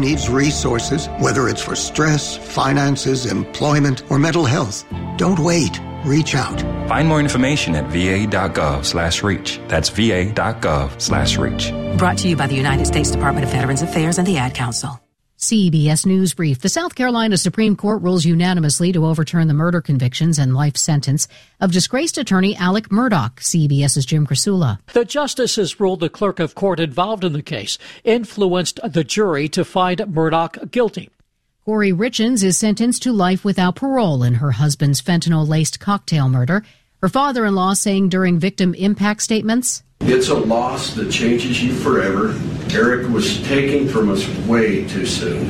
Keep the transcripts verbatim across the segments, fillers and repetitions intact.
needs resources, whether it's for stress, finances, employment, or mental health. Don't wait. Reach out. Find more information at va.gov slash reach. That's va.gov slash reach. Brought to you by the United States Department of Veterans Affairs and the Ad Council. C B S News Brief. The South Carolina Supreme Court rules unanimously to overturn the murder convictions and life sentence of disgraced attorney Alec Murdaugh. CBS's Jim Krasula. The justices ruled the clerk of court involved in the case influenced the jury to find Murdaugh guilty. Corey Richins is sentenced to life without parole in her husband's fentanyl-laced cocktail murder. Her father-in-law saying during victim impact statements, "It's a loss that changes you forever. Eric was taken from us way too soon.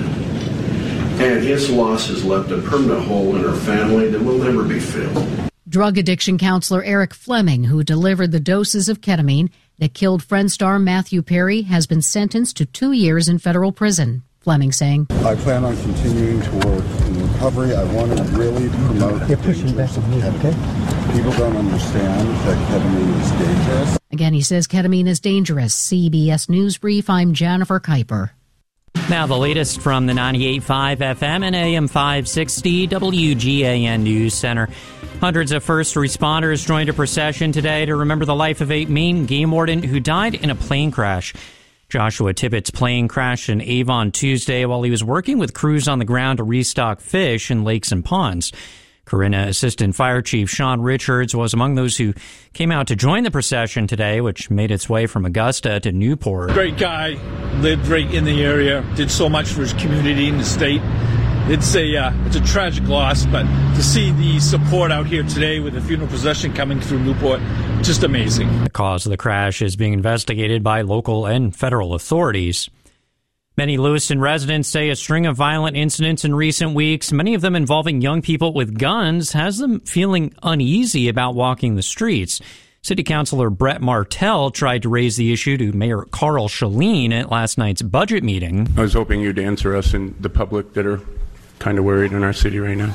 And his loss has left a permanent hole in our family that will never be filled." Drug addiction counselor Eric Fleming, who delivered the doses of ketamine that killed Friend star Matthew Perry, has been sentenced to two years in federal prison. Fleming saying, "I plan on continuing to work in recovery. I want to really promote the dangers of ketamine. People don't understand that ketamine is dangerous." Again, he says ketamine is dangerous. C B S News Brief, I'm Jennifer Kuiper. Now the latest from the ninety-eight point five F M and A M five sixty W G A N News Center. Hundreds of first responders joined a procession today to remember the life of a Maine game warden who died in a plane crash. Joshua Tippett's plane crashed in Avon Tuesday while he was working with crews on the ground to restock fish in lakes and ponds. Corinna Assistant Fire Chief Sean Richards was among those who came out to join the procession today, which made its way from Augusta to Newport. Great guy, lived right in the area, did so much for his community and the state. It's a uh, it's a tragic loss, but to see the support out here today with the funeral procession coming through Newport, just amazing. The cause of the crash is being investigated by local and federal authorities. Many Lewiston residents say a string of violent incidents in recent weeks, many of them involving young people with guns, has them feeling uneasy about walking the streets. City Councilor Brett Martell tried to raise the issue to Mayor Carl Shaleen at last night's budget meeting. I was hoping you'd answer us and the public that are kind of worried in our city right now.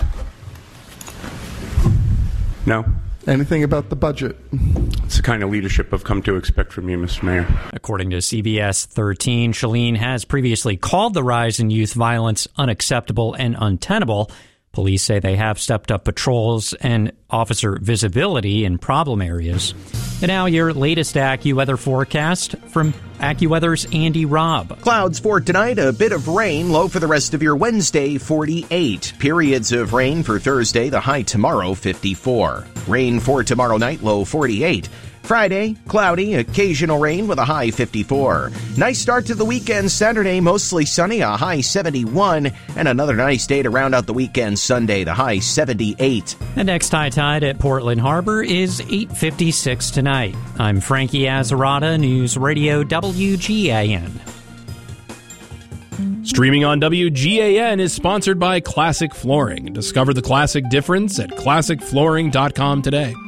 No? Anything about the budget? It's the kind of leadership I've come to expect from you, Mister Mayor. According to C B S thirteen, Shaleen has previously called the rise in youth violence unacceptable and untenable. Police say they have stepped up patrols and officer visibility in problem areas. And now your latest AccuWeather forecast from AccuWeather's Andy Robb. Clouds for tonight, a bit of rain, low for the rest of your Wednesday, forty-eight. Periods of rain for Thursday, the high tomorrow, fifty-four. Rain for tomorrow night, low forty-eight. Friday, cloudy, occasional rain with a high fifty-four. Nice start to the weekend Saturday, mostly sunny, a high seventy-one. And another nice day to round out the weekend Sunday, the high seventy-eight. The next high tide at Portland Harbor is eight fifty-six tonight. I'm Frankie Azzarata, News Radio W G A N. Streaming on W G A N is sponsored by Classic Flooring. Discover the classic difference at classic flooring dot com today.